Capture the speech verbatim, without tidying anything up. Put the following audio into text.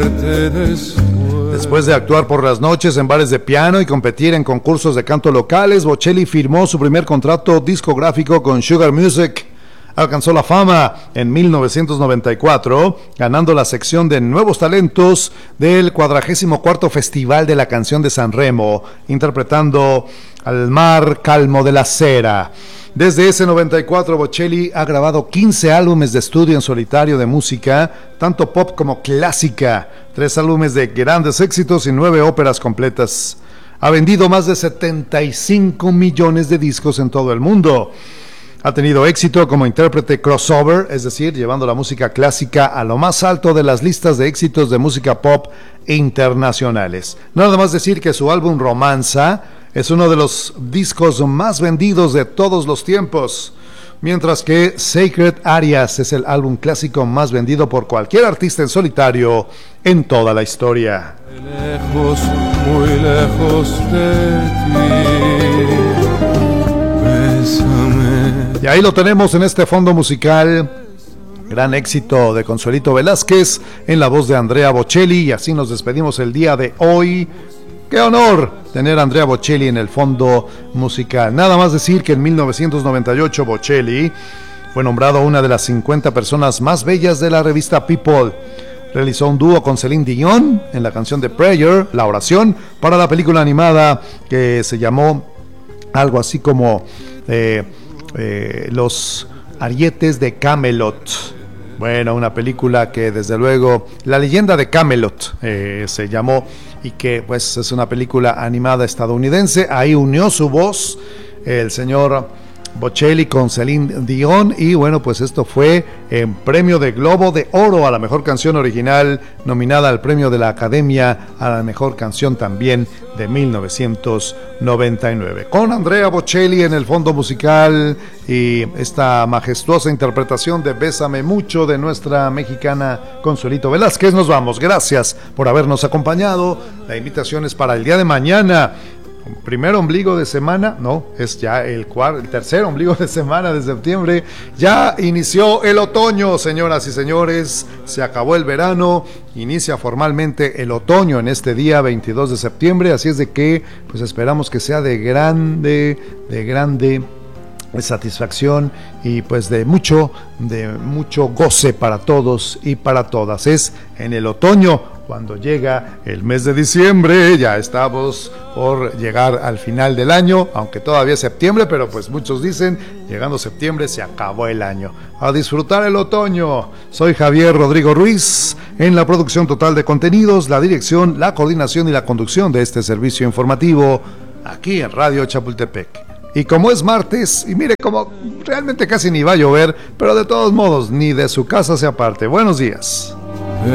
Después de actuar por las noches en bares de piano y competir en concursos de canto locales, Bocelli firmó su primer contrato discográfico con Sugar Music. Alcanzó la fama en mil novecientos noventa y cuatro, ganando la sección de Nuevos Talentos del cuadragésimo cuarto Festival de la Canción de San Remo, interpretando Al mar calmo de la cera. Desde ese noventa y cuatro, Bocelli ha grabado quince álbumes de estudio en solitario de música, tanto pop como clásica, tres álbumes de grandes éxitos y nueve óperas completas. Ha vendido más de setenta y cinco millones de discos en todo el mundo. Ha tenido éxito como intérprete crossover, es decir, llevando la música clásica a lo más alto de las listas de éxitos de música pop internacionales. Nada más decir que su álbum Romanza es uno de los discos más vendidos de todos los tiempos, mientras que Sacred Arias es el álbum clásico más vendido por cualquier artista en solitario en toda la historia. Muy lejos, muy lejos de ti, bésame. Y ahí lo tenemos en este fondo musical, gran éxito de Consuelito Velázquez en la voz de Andrea Bocelli, y así nos despedimos el día de hoy. ¡Qué honor tener a Andrea Bocelli en el fondo musical! Nada más decir que en mil novecientos noventa y ocho Bocelli fue nombrado una de las cincuenta personas más bellas de la revista People. Realizó un dúo con Celine Dion en la canción de Prayer, La Oración, para la película animada que se llamó algo así como eh, eh, Los Arietes de Camelot. Bueno, una película que desde luego, La Leyenda de Camelot eh, se llamó, y que pues es una película animada estadounidense. Ahí unió su voz el señor Bocelli con Celine Dion, y bueno, pues esto fue en premio de Globo de Oro a la mejor canción original, nominada al premio de la Academia a la mejor canción también de mil novecientos noventa y nueve. Con Andrea Bocelli en el fondo musical y esta majestuosa interpretación de Bésame Mucho de nuestra mexicana Consuelito Velázquez, nos vamos. Gracias por habernos acompañado. La invitación es para el día de mañana. Primer ombligo de semana, no, es ya el, cuarto, el tercer ombligo de semana de septiembre. Ya inició el otoño, señoras y señores. Se acabó el verano, inicia formalmente el otoño en este día veintidós de septiembre. Así es de que pues esperamos que sea de grande, de grande satisfacción y pues de mucho, de mucho goce para todos y para todas. Es en el otoño cuando llega el mes de diciembre. Ya estamos por llegar al final del año, aunque todavía es septiembre, pero pues muchos dicen, llegando septiembre se acabó el año. A disfrutar el otoño. Soy Javier Rodrigo Ruiz, en la producción total de contenidos, la dirección, la coordinación y la conducción de este servicio informativo, aquí en Radio Chapultepec. Y como es martes, y mire, como realmente casi ni va a llover, pero de todos modos, ni de su casa se aparte. Buenos días.